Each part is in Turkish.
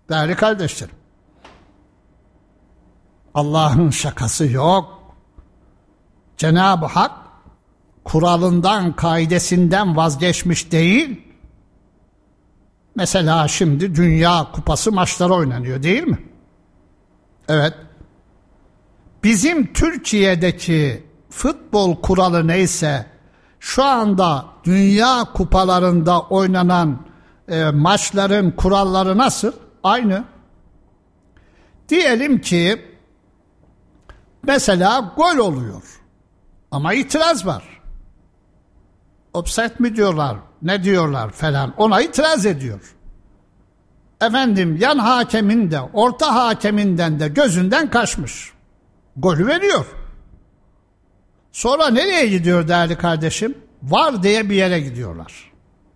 Değerli kardeşlerim, Allah'ın şakası yok. Cenab-ı Hak kuralından, kaidesinden vazgeçmiş değil. Mesela şimdi Dünya Kupası maçları oynanıyor değil mi? Evet. Bizim Türkiye'deki futbol kuralı neyse, şu anda Dünya Kupalarında oynanan maçların kuralları nasıl? Aynı. Diyelim ki mesela gol oluyor ama itiraz var. Offside mi diyorlar, ne diyorlar falan, ona itiraz ediyor. Efendim yan hakemin de orta hakeminden de gözünden kaçmış. Golü veriyor. Sonra nereye gidiyor değerli kardeşim? VAR diye bir yere gidiyorlar.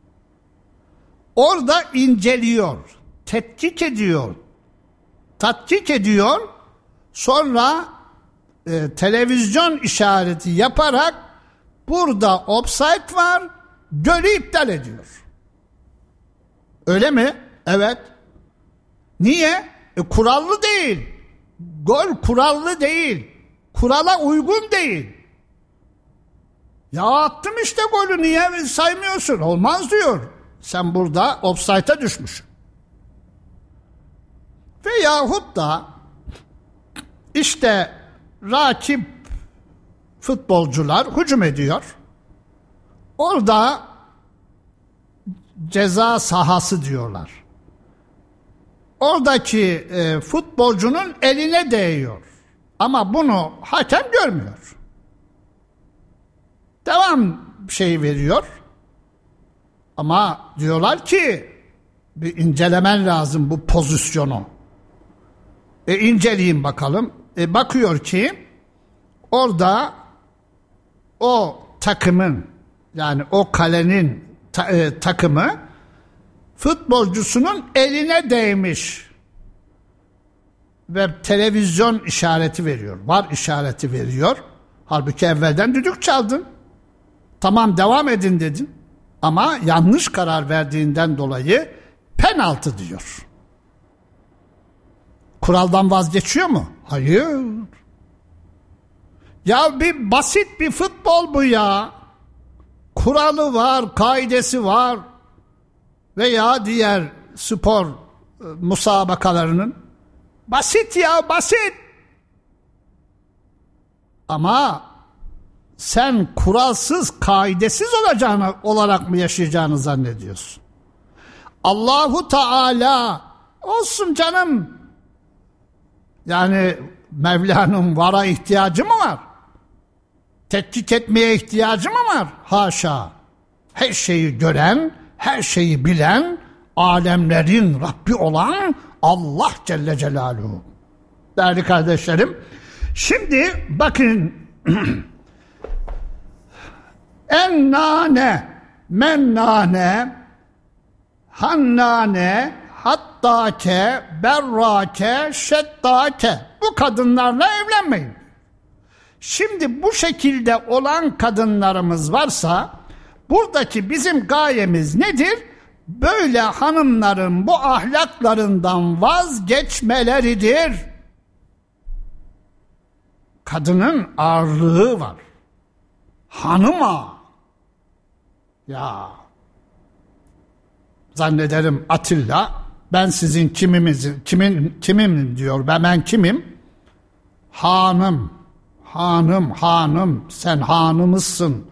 Orada inceliyor, tetkik ediyor, tatkik ediyor. Sonra televizyon işareti yaparak burada offside var, golü iptal ediyor. Öyle mi? Evet. Niye? Kurallı değil. Gol kurallı değil. Kurala uygun değil. Ya attım işte golü, niye saymıyorsun? Olmaz diyor. Sen burada offside'a düşmüşsün. Veyahut da işte rakip futbolcular hücum ediyor. Orada ceza sahası diyorlar. Oradaki futbolcunun eline değiyor. Ama bunu hakem görmüyor. Devam şey veriyor. Ama diyorlar ki bir incelemen lazım bu pozisyonu. İnceleyin bakalım. Bakıyor ki orada o takımın, yani o kalenin takımı futbolcusunun eline değmiş ve televizyon işareti veriyor. VAR işareti veriyor. Halbuki evvelden düdük çaldın. Tamam, devam edin dedin. Ama yanlış karar verdiğinden dolayı penaltı diyor. Kuraldan vazgeçiyor mu? Hayır. Ya bir basit bir futbol bu ya. Kuralı var, kaidesi var. Veya diğer spor musabakalarının. Basit ya, basit. Ama sen kuralsız, kaidesiz olarak mı yaşayacağını zannediyorsun? Allahu Teala olsun canım. Yani Mevla'nın VAR'a ihtiyacı mı var? Tetkik etmeye ihtiyacı mı var? Haşa. Her şeyi gören, her şeyi bilen, alemlerin Rabbi olan Allah Celle Celaluhu. Değerli kardeşlerim, şimdi bakın ennane, mennane, hannane, hattake, berrake, şettake. Bu kadınlarla evlenmeyin. Şimdi bu şekilde olan kadınlarımız varsa, buradaki bizim gayemiz nedir? Böyle hanımların bu ahlaklarından vazgeçmeleridir. Kadının ağırlığı var. Hanıma. Ya zannederim Atilla, ben sizin kimim diyor. Ben kimim? Hanım, sen hanımızsın.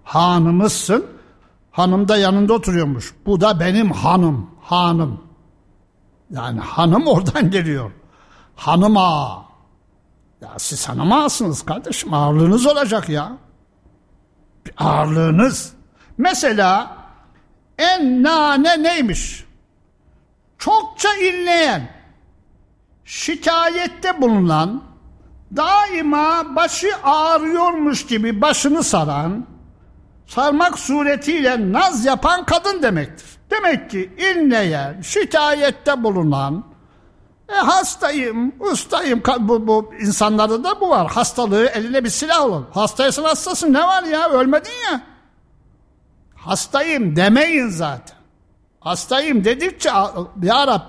Hanım da yanında oturuyormuş. Bu da benim hanım. Yani hanım oradan geliyor. Hanıma. Ya siz hanımasınız kardeşim, ağırlığınız olacak ya. Bir ağırlığınız. Mesela ennane neymiş? Çokça inleyen, şikayette bulunan, daima başı ağrıyormuş gibi başını sarmak suretiyle naz yapan kadın demektir. Demek ki inleyen, şikayette bulunan, hastayım, ustayım, bu insanlarda da bu var. Hastalığı eline bir silah olur. Hastaysın, hastasın, ne var ya, ölmedin ya. Hastayım demeyin zaten. Hastayım dedikçe ya Rabbi